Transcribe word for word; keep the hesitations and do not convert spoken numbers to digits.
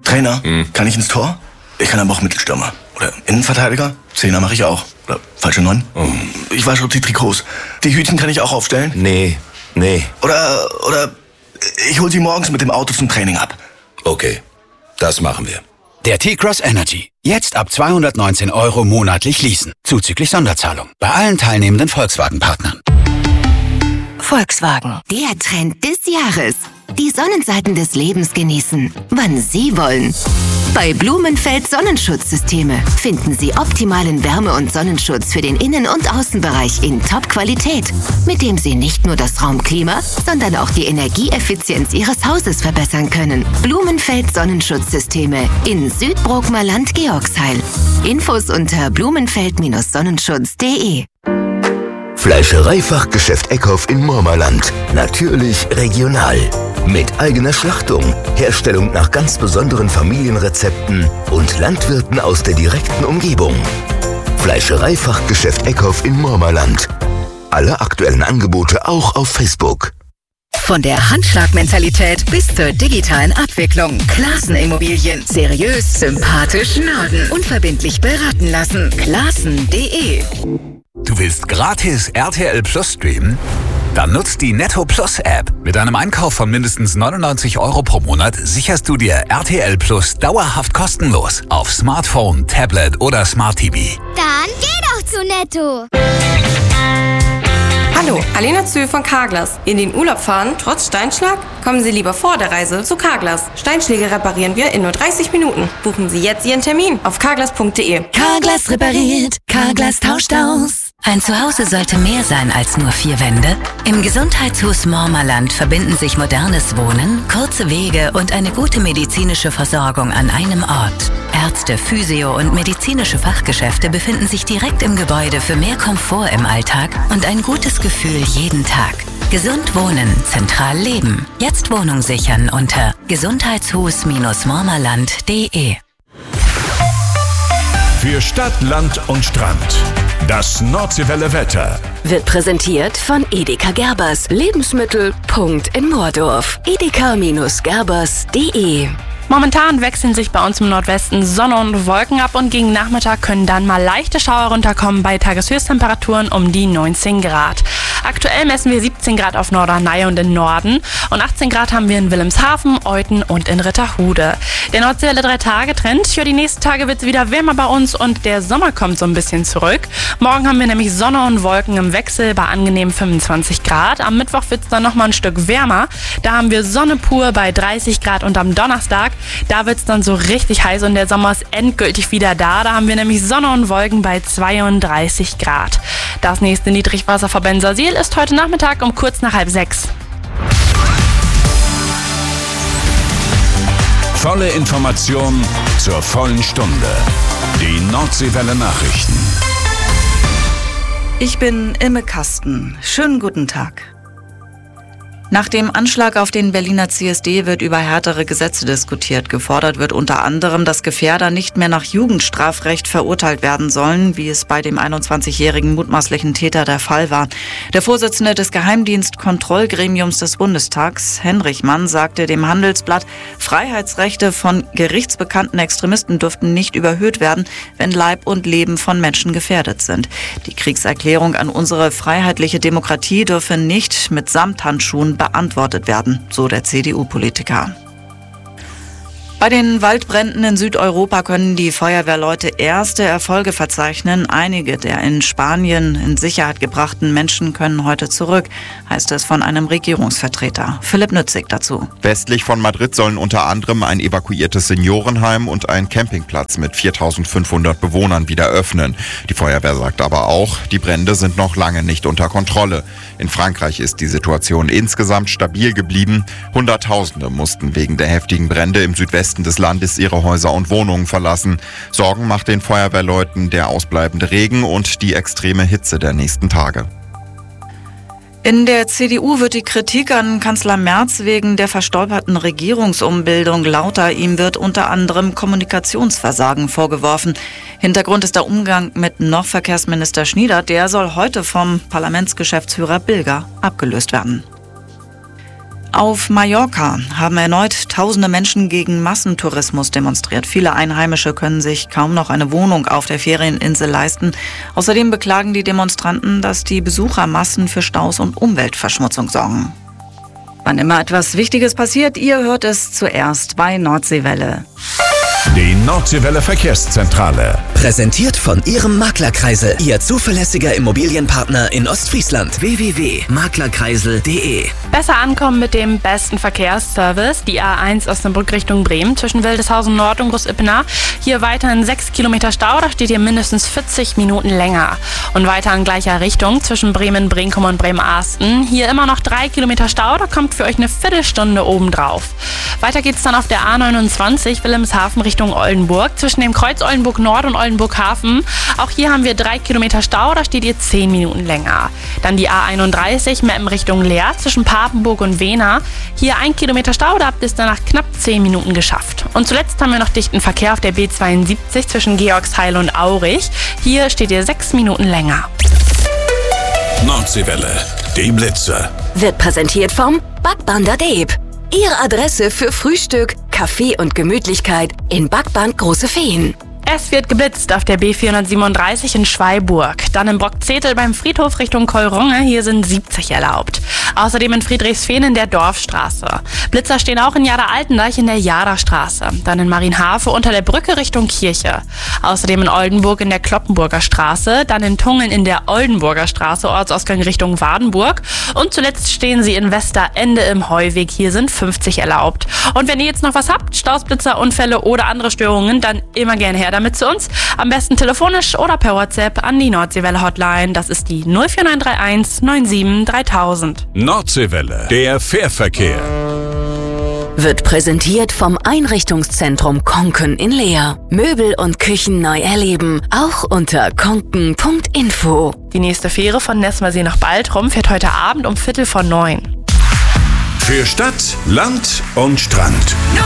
Trainer, Hm. kann ich ins Tor? Ich kann aber auch Mittelstürmer. Oder Innenverteidiger? Zehner mache ich auch. Oder falsche Neun? Oh. Ich wasche auch die Trikots. Die Hütchen kann ich auch aufstellen? Nee, nee. Oder, oder ich hol sie morgens mit dem Auto zum Training ab. Okay, das machen wir. Der T-Cross Energy. Jetzt ab zweihundertneunzehn Euro monatlich leasen. Zuzüglich Sonderzahlung. Bei allen teilnehmenden Volkswagen-Partnern. Volkswagen. Der Trend des Jahres. Die Sonnenseiten des Lebens genießen, wann Sie wollen. Bei Blumenfeld Sonnenschutzsysteme finden Sie optimalen Wärme- und Sonnenschutz für den Innen- und Außenbereich in Top-Qualität, mit dem Sie nicht nur das Raumklima, sondern auch die Energieeffizienz Ihres Hauses verbessern können. Blumenfeld Sonnenschutzsysteme in Südbrookmerland Georgsheil. Infos unter blumenfeld Sonnenschutz punkt de. Fleischereifachgeschäft Eckhoff in Mormerland. Natürlich regional. Mit eigener Schlachtung, Herstellung nach ganz besonderen Familienrezepten und Landwirten aus der direkten Umgebung. Fleischereifachgeschäft Eckhoff in Mormerland. Alle aktuellen Angebote auch auf Facebook. Von der Handschlagmentalität bis zur digitalen Abwicklung. Classen Immobilien. Seriös, sympathisch, Norden. Unverbindlich beraten lassen. Classen punkt de. Du willst gratis R T L Plus streamen? Dann nutzt die Netto Plus App. Mit einem Einkauf von mindestens neunundneunzig Euro pro Monat sicherst du dir R T L Plus dauerhaft kostenlos auf Smartphone, Tablet oder Smart T V. Dann geh doch zu Netto. Hallo, Alena Zühl von Carglass. In den Urlaub fahren, trotz Steinschlag? Kommen Sie lieber vor der Reise zu Carglass. Steinschläge reparieren wir in nur dreißig Minuten. Buchen Sie jetzt Ihren Termin auf carglass punkt de. Carglass repariert. Carglass tauscht aus. Ein Zuhause sollte mehr sein als nur vier Wände. Im Gesundheitshaus Mormerland verbinden sich modernes Wohnen, kurze Wege und eine gute medizinische Versorgung an einem Ort. Ärzte, Physio- und medizinische Fachgeschäfte befinden sich direkt im Gebäude für mehr Komfort im Alltag und ein gutes Gefühl jeden Tag. Gesund wohnen, zentral leben. Jetzt Wohnung sichern unter gesundheitshus Mormerland punkt de. Für Stadt, Land und Strand. Das Nordseewelle Wetter wird präsentiert von Edeka Gerbers. Lebensmittel. Punkt in Moordorf. edeka Gerbers punkt de. Momentan wechseln sich bei uns im Nordwesten Sonne und Wolken ab und gegen Nachmittag können dann mal leichte Schauer runterkommen bei Tageshöchsttemperaturen um die neunzehn Grad. Aktuell messen wir siebzehn Grad auf Norderney und im Norden und achtzehn Grad haben wir in Wilhelmshaven, Euthen und in Ritterhude. Der Nordseewelle drei Tage Trend. Für die nächsten Tage wird es wieder wärmer bei uns und der Sommer kommt so ein bisschen zurück. Morgen haben wir nämlich Sonne und Wolken im Wechsel bei angenehmen fünfundzwanzig Grad. Am Mittwoch wird es dann nochmal ein Stück wärmer. Da haben wir Sonne pur bei dreißig Grad und am Donnerstag, da wird es dann so richtig heiß und der Sommer ist endgültig wieder da. Da haben wir nämlich Sonne und Wolken bei zweiunddreißig Grad. Das nächste Niedrigwasser vor Bensersiel ist heute Nachmittag um kurz nach halb sechs. Volle Information zur vollen Stunde. Die Nordseewelle Nachrichten. Ich bin Imme Kasten. Schönen guten Tag. Nach dem Anschlag auf den Berliner C S D wird über härtere Gesetze diskutiert. Gefordert wird unter anderem, dass Gefährder nicht mehr nach Jugendstrafrecht verurteilt werden sollen, wie es bei dem einundzwanzigjährigen mutmaßlichen Täter der Fall war. Der Vorsitzende des Geheimdienstkontrollgremiums des Bundestags, Henrich Mann, sagte dem Handelsblatt, Freiheitsrechte von gerichtsbekannten Extremisten dürften nicht überhöht werden, wenn Leib und Leben von Menschen gefährdet sind. Die Kriegserklärung an unsere freiheitliche Demokratie dürfe nicht mit Samthandschuhen beantwortet werden, so der C D U-Politiker. Bei den Waldbränden in Südeuropa können die Feuerwehrleute erste Erfolge verzeichnen. Einige der in Spanien in Sicherheit gebrachten Menschen können heute zurück, heißt es von einem Regierungsvertreter. Philipp Nützig dazu. Westlich von Madrid sollen unter anderem ein evakuiertes Seniorenheim und ein Campingplatz mit viertausendfünfhundert Bewohnern wieder öffnen. Die Feuerwehr sagt aber auch, die Brände sind noch lange nicht unter Kontrolle. In Frankreich ist die Situation insgesamt stabil geblieben. Hunderttausende mussten wegen der heftigen Brände im Südwesten des Landes ihre Häuser und Wohnungen verlassen. Sorgen macht den Feuerwehrleuten der ausbleibende Regen und die extreme Hitze der nächsten Tage. In der C D U wird die Kritik an Kanzler Merz wegen der verstolperten Regierungsumbildung lauter. Ihm wird unter anderem Kommunikationsversagen vorgeworfen. Hintergrund ist der Umgang mit noch Verkehrsminister Schnieder. Der soll heute vom Parlamentsgeschäftsführer Bilger abgelöst werden. Auf Mallorca haben erneut tausende Menschen gegen Massentourismus demonstriert. Viele Einheimische können sich kaum noch eine Wohnung auf der Ferieninsel leisten. Außerdem beklagen die Demonstranten, dass die Besuchermassen für Staus und Umweltverschmutzung sorgen. Wann immer etwas Wichtiges passiert, ihr hört es zuerst bei Nordseewelle. Die Nordseewelle Verkehrszentrale. Präsentiert von Ihrem Maklerkreisel, Ihr zuverlässiger Immobilienpartner in Ostfriesland. w w w punkt maklerkreisel punkt de. Besser ankommen mit dem besten Verkehrsservice. Die A eins Osnabrück Richtung Bremen zwischen Wildeshausen Nord und Groß-Ippener. Hier weiterhin sechs Kilometer Stau, da steht ihr mindestens vierzig Minuten länger. Und weiter in gleicher Richtung zwischen Bremen-Brinkum und Bremen-Arsten. Hier immer noch drei Kilometer Stau, da kommt für euch eine Viertelstunde obendrauf. Weiter geht's dann auf der A neunundzwanzig Wilhelmshaven Richtung Oldenburg zwischen dem Kreuz Oldenburg Nord und Oldenburg Hafen. Auch hier haben wir drei Kilometer Stau, da steht ihr zehn Minuten länger. Dann die A einunddreißig Meppen Richtung Leer zwischen Papenburg und Wehner. Hier ein Kilometer Stau, da habt ihr es danach knapp zehn Minuten geschafft. Und zuletzt haben wir noch dichten Verkehr auf der B zweiundsiebzig zwischen Georgsheil und Aurich. Hier steht ihr sechs Minuten länger. Nordseewelle, die Blitze. Wird präsentiert vom Backbander Deeb. Ihre Adresse für Frühstück, Kaffee und Gemütlichkeit in Backband Große Feen. Es wird geblitzt auf der B vierhundertsiebenunddreißig in Schweiburg. Dann in Brockzetel beim Friedhof Richtung Keulronge. Hier sind siebzig erlaubt. Außerdem in Friedrichsfehn in der Dorfstraße. Blitzer stehen auch in Jada-Altendeich in der Jada-Straße. Dann in Marienhafe unter der Brücke Richtung Kirche. Außerdem in Oldenburg in der Kloppenburger Straße. Dann in Tungen in der Oldenburger Straße, Ortsausgang Richtung Wardenburg. Und zuletzt stehen sie in Westerende im Heuweg. Hier sind fünfzig erlaubt. Und wenn ihr jetzt noch was habt, Staus, Blitzer, Unfälle oder andere Störungen, dann immer gerne her damit zu uns. Am besten telefonisch oder per WhatsApp an die Nordseewelle Hotline. Das ist die null vier neun drei eins neun sieben dreitausend. Nordseewelle, der Fährverkehr. Wird präsentiert vom Einrichtungszentrum Konken in Leer. Möbel und Küchen neu erleben, auch unter konken punkt info. Die nächste Fähre von Nessmersee nach Baltrum fährt heute Abend um Viertel vor neun. Für Stadt, Land und Strand.